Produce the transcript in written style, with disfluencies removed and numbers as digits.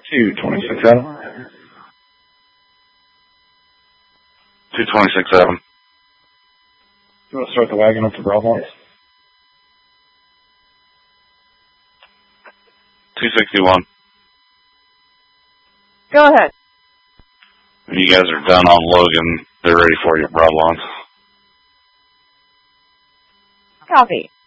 226 Adam. 226 Adam. You want to start the wagon up to Bravo? 261. Go ahead. When you guys are done on Logan, they're ready for you, Bravo. Copy.